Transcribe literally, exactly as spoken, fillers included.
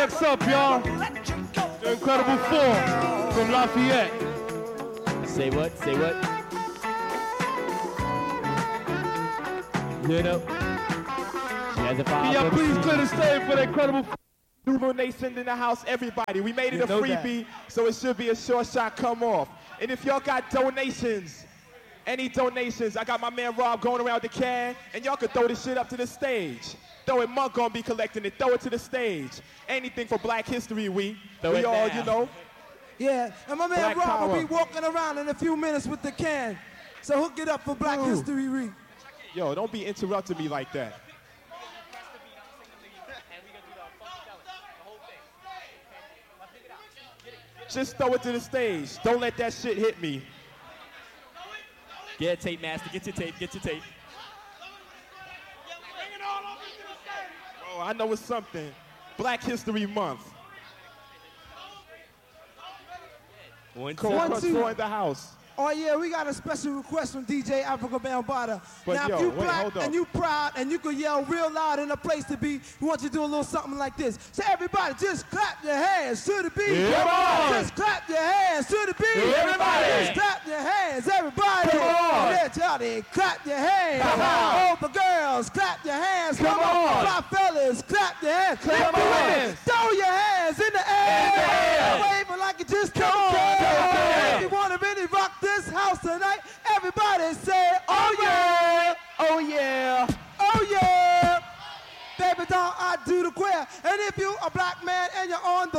Next up, y'all, the Incredible Four from Lafayette. Say what? Say what? You know. She has a Can y'all please clear the stage for the Incredible Four? Zulu Nation in the house, everybody. We made it You a know freebie, so it should be a short shot come off. And if y'all got donations, any donations, I got my man Rob going around the can, and y'all can throw this shit up to the stage. Throw it, Monk gonna be collecting it. Throw it to the stage. Anything for Black History Week. Throw we it all, now. you know. Yeah, and my man Black Rob will be power. walking around in a few minutes with the can. So hook it up for Black Ooh. History Week. Yo, don't be interrupting me like that. Just throw it to the stage. Don't let that shit hit me. Get a tape master. Get your tape. Get your tape. Oh, I know it's something. Black History Month. One, two. Cole One, Crush two. Four in the house. Oh yeah, we got a special request from D J Africa Bambaataa. But now yo, if you wait, black hold up. and you proud and you can yell real loud in a place to be, we want you to do a little something like this. So everybody just clap your hands to the beat. Yeah, man. Just clap your hands to the beat. Everybody. Just clap your hands, everybody. Come on. Let y'all then clap your hands. Come on. All the girls, clap your hands. Come on. Fly fellas, clap your hands. Clap Lift your your hands. Throw your hands in the air. In the air. Waving like you just don't Come on. care. Come on. If you want to really rock this house tonight, everybody say, oh yeah, Oh yeah. oh yeah. Baby doll, I do the queer. And if you a black man and you're on the